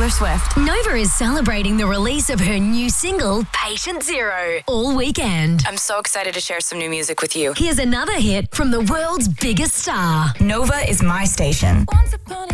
Taylor Swift. Nova is celebrating the release of her new single, Patient Zero, all weekend. I'm so excited to share some new music with you. Here's another hit from the world's biggest star. Nova is my station. Once upon a